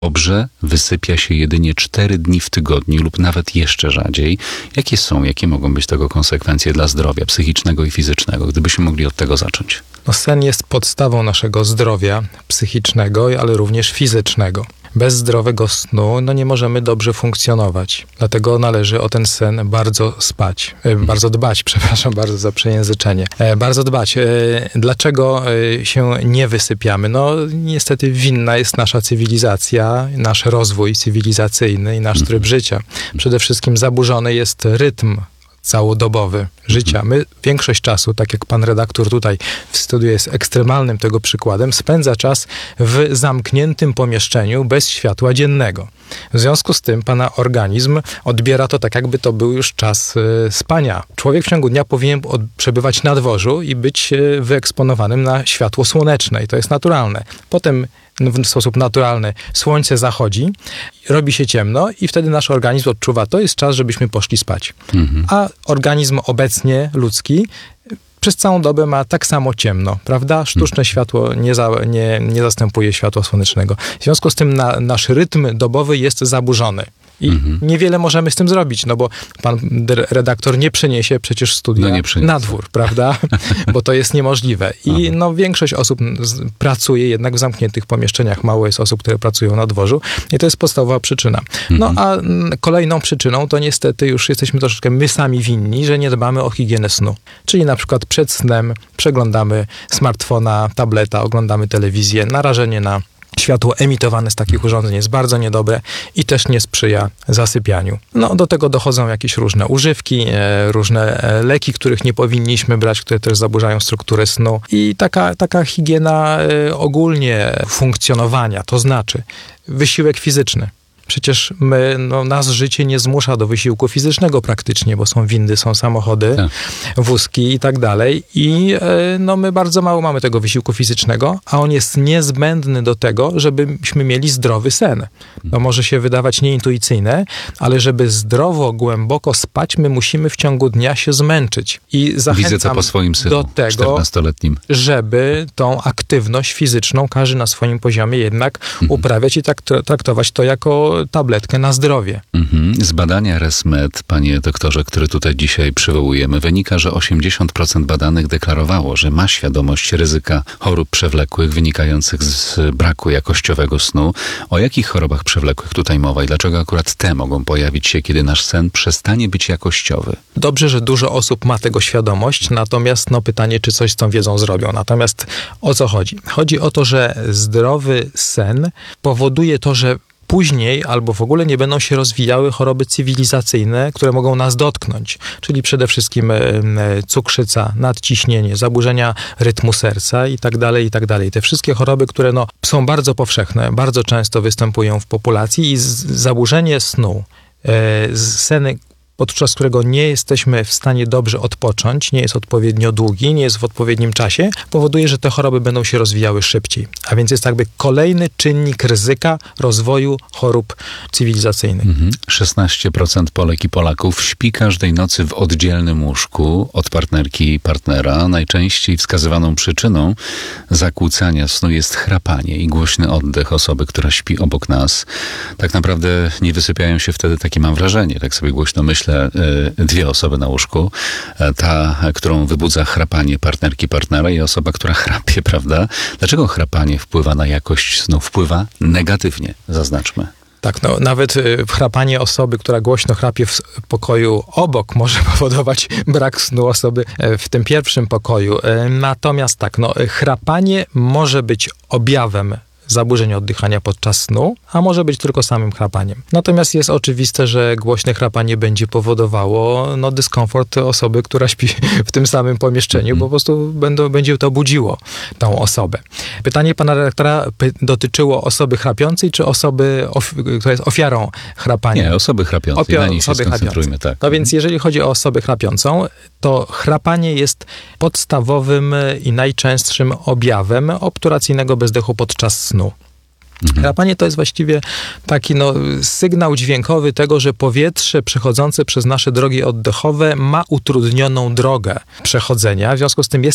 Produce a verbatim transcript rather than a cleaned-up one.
Dobrze wysypia się jedynie cztery dni w tygodniu lub nawet jeszcze rzadziej. Jakie są, jakie mogą być tego konsekwencje dla zdrowia psychicznego i fizycznego? Gdybyśmy mogli od tego zacząć. No, sen jest podstawą naszego zdrowia psychicznego, ale również fizycznego. Bez zdrowego snu no, nie możemy dobrze funkcjonować. Dlatego należy o ten sen bardzo spać. E, bardzo dbać, przepraszam bardzo za przejęzyczenie. E, bardzo dbać. E, dlaczego e, się nie wysypiamy? No niestety winna jest nasza cywilizacja, nasz rozwój cywilizacyjny i nasz tryb życia. Przede wszystkim zaburzony jest rytm całodobowy życia. My większość czasu, tak jak pan redaktor tutaj w studiu jest ekstremalnym tego przykładem, spędza czas w zamkniętym pomieszczeniu bez światła dziennego. W związku z tym pana organizm odbiera to tak, jakby to był już czas y, spania. Człowiek w ciągu dnia powinien od, przebywać na dworzu i być y, wyeksponowanym na światło słoneczne i to jest naturalne. Potem w sposób naturalny słońce zachodzi, robi się ciemno i wtedy nasz organizm odczuwa, to jest czas, żebyśmy poszli spać. Mhm. A organizm obecnie ludzki przez całą dobę ma tak samo ciemno, prawda? Sztuczne światło nie, za, nie, nie zastępuje światła słonecznego. W związku z tym na, nasz rytm dobowy jest zaburzony. I mhm. niewiele możemy z tym zrobić, no bo pan redaktor nie przeniesie przecież studia no na dwór, prawda? Bo to jest niemożliwe. I Aha. no większość osób pracuje jednak w zamkniętych pomieszczeniach. Mało jest osób, które pracują na dworzu. I to jest podstawowa przyczyna. No mhm. a kolejną przyczyną to niestety już jesteśmy troszeczkę my sami winni, że nie dbamy o higienę snu. Czyli na przykład przed snem przeglądamy smartfona, tableta, oglądamy telewizję, narażenie na światło emitowane z takich urządzeń jest bardzo niedobre i też nie sprzyja zasypianiu. No, do tego dochodzą jakieś różne używki, e, różne e, leki, których nie powinniśmy brać, które też zaburzają strukturę snu. I taka, taka higiena e, ogólnie funkcjonowania, to znaczy wysiłek fizyczny. Przecież my, no, nas życie nie zmusza do wysiłku fizycznego praktycznie, bo są windy, są samochody, tak. wózki i tak dalej. I no, my bardzo mało mamy tego wysiłku fizycznego, a on jest niezbędny do tego, żebyśmy mieli zdrowy sen. To może się wydawać nieintuicyjne, ale żeby zdrowo, głęboko spać, my musimy w ciągu dnia się zmęczyć. I zachęcam Widzę to po swoim synu, do tego, czternastoletnim. żeby tą aktywność fizyczną każdy na swoim poziomie jednak mhm. uprawiać i tak traktować to jako tabletkę na zdrowie. Mhm. Z badania ResMed, panie doktorze, który tutaj dzisiaj przywołujemy, wynika, że osiemdziesiąt procent badanych deklarowało, że ma świadomość ryzyka chorób przewlekłych wynikających z braku jakościowego snu. O jakich chorobach przewlekłych tutaj mowa i dlaczego akurat te mogą pojawić się, kiedy nasz sen przestanie być jakościowy? Dobrze, że dużo osób ma tego świadomość, natomiast no pytanie, czy coś z tą wiedzą zrobią. Natomiast o co chodzi? Chodzi o to, że zdrowy sen powoduje to, że później albo w ogóle nie będą się rozwijały choroby cywilizacyjne, które mogą nas dotknąć, czyli przede wszystkim cukrzyca, nadciśnienie, zaburzenia rytmu serca i tak dalej, i tak dalej. Te wszystkie choroby, które no, są bardzo powszechne, bardzo często występują w populacji i z, zaburzenie snu, e, seny, podczas którego nie jesteśmy w stanie dobrze odpocząć, nie jest odpowiednio długi, nie jest w odpowiednim czasie, powoduje, że te choroby będą się rozwijały szybciej. A więc jest jakby kolejny czynnik ryzyka rozwoju chorób cywilizacyjnych. Mhm. szesnaście procent Polek i Polaków śpi każdej nocy w oddzielnym łóżku od partnerki i partnera. Najczęściej wskazywaną przyczyną zakłócania snu jest chrapanie i głośny oddech osoby, która śpi obok nas. Tak naprawdę nie wysypiają się wtedy, takie mam wrażenie, tak sobie głośno myślę, dwie osoby na łóżku. Ta, którą wybudza chrapanie partnerki, partnera i osoba, która chrapie, prawda? Dlaczego chrapanie wpływa na jakość snu? Wpływa negatywnie, zaznaczmy. Tak, no nawet chrapanie osoby, która głośno chrapie w pokoju obok może powodować brak snu osoby w tym pierwszym pokoju. Natomiast tak, no chrapanie może być objawem zaburzeń oddychania podczas snu, a może być tylko samym chrapaniem. Natomiast jest oczywiste, że głośne chrapanie będzie powodowało no, dyskomfort osoby, która śpi w tym samym pomieszczeniu, bo po prostu będą, będzie to budziło tą osobę. Pytanie pana redaktora py- dotyczyło osoby chrapiącej, czy osoby, of- która jest ofiarą chrapania? Nie, osoby chrapiącej. Opio- Na niej się osoby skoncentrujmy, tak. No więc jeżeli chodzi o osobę chrapiącą, to chrapanie jest podstawowym i najczęstszym objawem obturacyjnego bezdechu podczas snu. Mhm. Chrapanie to jest właściwie taki no, sygnał dźwiękowy tego, że powietrze przechodzące przez nasze drogi oddechowe ma utrudnioną drogę przechodzenia. W związku z tym jest